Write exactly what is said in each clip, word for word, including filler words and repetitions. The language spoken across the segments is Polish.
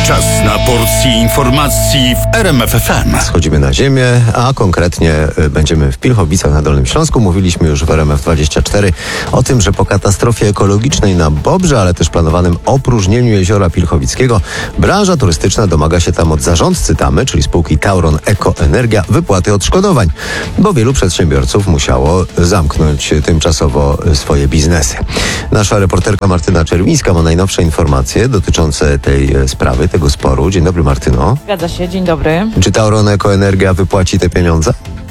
Czas na porcję informacji w R M F F M. Schodzimy na ziemię, a konkretnie będziemy w Pilchowicach na Dolnym Śląsku. Mówiliśmy już w R M F dwadzieścia cztery o tym, że po katastrofie ekologicznej na Bobrze, ale też planowanym opróżnieniu jeziora Pilchowickiego, branża turystyczna domaga się tam od zarządcy tamy, czyli spółki Tauron Ekoenergia, wypłaty odszkodowań, bo wielu przedsiębiorców musiało zamknąć tymczasowo swoje biznesy. Nasza reporterka Martyna Czerwińska ma najnowsze informacje dotyczące tej sprawy, tego sporu. Dzień dobry, Martyno. Zgadza się, dzień dobry. Czy Tauron Ekoenergia wypłaci te pieniądze?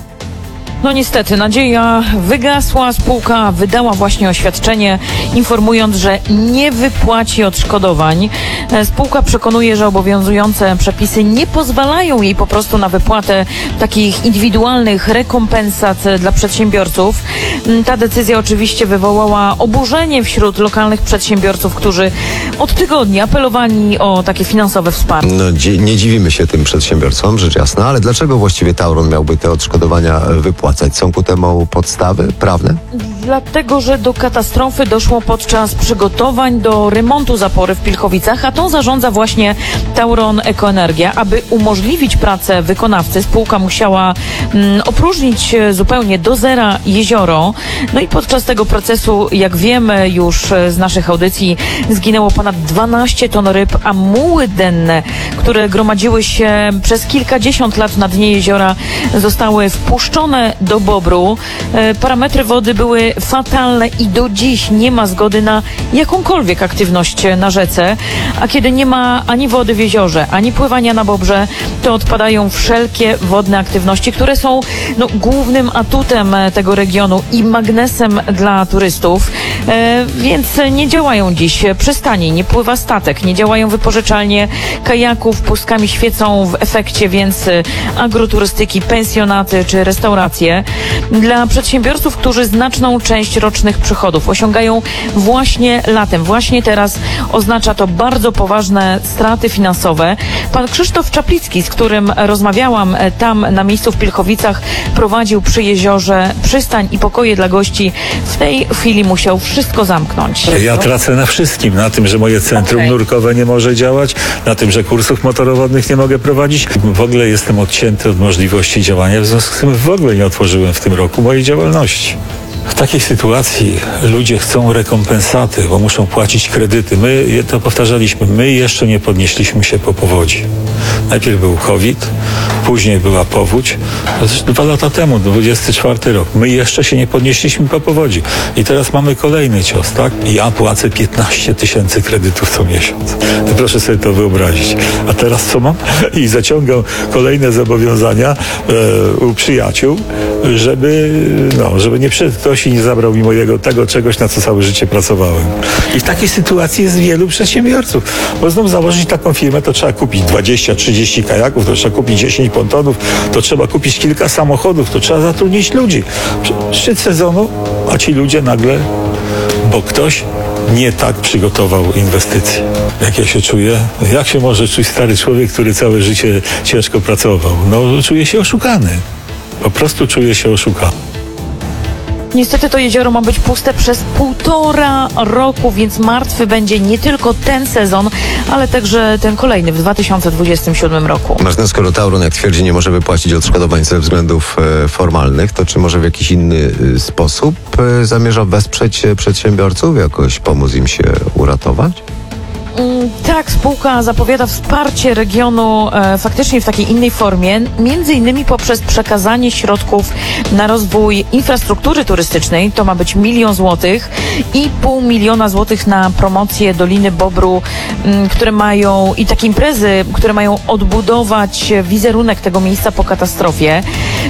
No niestety, nadzieja wygasła. Spółka wydała właśnie oświadczenie, informując, że nie wypłaci odszkodowań. Spółka przekonuje, że obowiązujące przepisy nie pozwalają jej po prostu na wypłatę takich indywidualnych rekompensat dla przedsiębiorców. Ta decyzja oczywiście wywołała oburzenie wśród lokalnych przedsiębiorców, którzy od tygodni apelowali o takie finansowe wsparcie. No, dzi- nie dziwimy się tym przedsiębiorcom, rzecz jasna, ale dlaczego właściwie Tauron miałby te odszkodowania wypłacać? Są ku temu podstawy prawne? Dlatego, że do katastrofy doszło podczas przygotowań do remontu zapory w Pilchowicach, a tą zarządza właśnie Tauron Ekoenergia. Aby umożliwić pracę wykonawcy, spółka musiała mm, opróżnić zupełnie do zera jezioro. No i podczas tego procesu, jak wiemy już z naszych audycji, zginęło ponad dwanaście ton ryb, a muły denne, które gromadziły się przez kilkadziesiąt lat na dnie jeziora, zostały wpuszczone do Bobru. E, parametry wody były fatalne i do dziś nie ma zgody na jakąkolwiek aktywność na rzece, a kiedy nie ma ani wody w jeziorze, ani pływania na Bobrze, to odpadają wszelkie wodne aktywności, które są no, głównym atutem tego regionu i magnesem dla turystów, e, więc nie działają dziś przystani, nie pływa statek, nie działają wypożyczalnie kajaków, pustkami świecą w efekcie, więc agroturystyki, pensjonaty czy restauracje. Dla przedsiębiorców, którzy znaczną część rocznych przychodów osiągają właśnie latem, właśnie teraz, oznacza to bardzo poważne straty finansowe. Pan Krzysztof Czaplicki, z którym rozmawiałam tam na miejscu w Pilchowicach, prowadził przy jeziorze przystań i pokoje dla gości. W tej chwili musiał wszystko zamknąć. Ja tracę na wszystkim. Na tym, że moje centrum okay. nurkowe nie może działać, na tym, że kursów motorowodnych nie mogę prowadzić. W ogóle jestem odcięty od możliwości działania, w związku z tym w ogóle nie otworzyłem w tym roku mojej działalności. W takiej sytuacji ludzie chcą rekompensaty, bo muszą płacić kredyty. My to powtarzaliśmy, my jeszcze nie podnieśliśmy się po powodzi. Najpierw był COVID, później była powódź. To też dwa lata temu, dwudziesty czwarty rok. My jeszcze się nie podnieśliśmy po powodzi. I teraz mamy kolejny cios, tak? Ja płacę piętnaście tysięcy kredytów co miesiąc. Proszę sobie to wyobrazić. A teraz co mam? I zaciągam kolejne zobowiązania e, u przyjaciół, żeby, no, żeby nie przy, ktoś nie zabrał mi mojego tego czegoś, na co całe życie pracowałem. I w takiej sytuacji jest wielu przedsiębiorców. Bo znów założyć taką firmę, to trzeba kupić dwadzieścia trzydzieści kajaków, to trzeba kupić dziesięć pontonów, to trzeba kupić kilka samochodów, to trzeba zatrudnić ludzi. Szczyt sezonu, a ci ludzie nagle, bo ktoś nie tak przygotował inwestycje. Jak ja się czuję? Jak się może czuć stary człowiek, który całe życie ciężko pracował? No, czuję się oszukany. Po prostu czuję się oszukany. Niestety to jezioro ma być puste przez półtora roku, więc martwy będzie nie tylko ten sezon, ale także ten kolejny w dwa tysiące dwudziestym siódmym roku. Martyna, skoro Tauron, jak twierdzi, nie może wypłacić odszkodowań ze względów e, formalnych, to czy może w jakiś inny e, sposób e, zamierza wesprzeć e, przedsiębiorców, jakoś pomóc im się uratować? Tak, spółka zapowiada wsparcie regionu e, faktycznie w takiej innej formie, między innymi poprzez przekazanie środków na rozwój infrastruktury turystycznej, to ma być milion złotych i pół miliona złotych na promocję Doliny Bobru, m, które mają i takie imprezy, które mają odbudować wizerunek tego miejsca po katastrofie.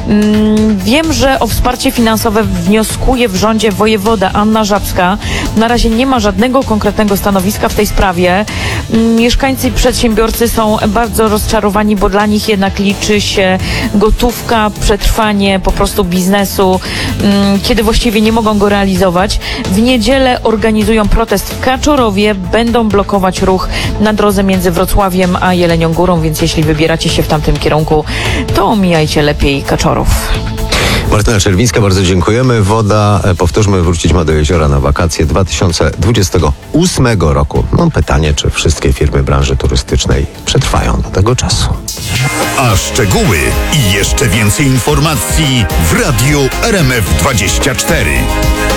M, wiem, że o wsparcie finansowe wnioskuje w rządzie wojewoda Anna Żabska. Na razie nie ma żadnego konkretnego stanowiska w tej sprawie. Mieszkańcy i przedsiębiorcy są bardzo rozczarowani, bo dla nich jednak liczy się gotówka, przetrwanie po prostu biznesu, kiedy właściwie nie mogą go realizować. W niedzielę organizują protest w Kaczorowie, będą blokować ruch na drodze między Wrocławiem a Jelenią Górą, więc jeśli wybieracie się w tamtym kierunku, to omijajcie lepiej Kaczorów. Martyna Czerwińska, bardzo dziękujemy. Woda, e, powtórzmy, wrócić ma do jeziora na wakacje dwa tysiące dwudziestego ósmego roku. No pytanie, czy wszystkie firmy branży turystycznej przetrwają do tego czasu. A szczegóły i jeszcze więcej informacji w Radiu R M F dwadzieścia cztery.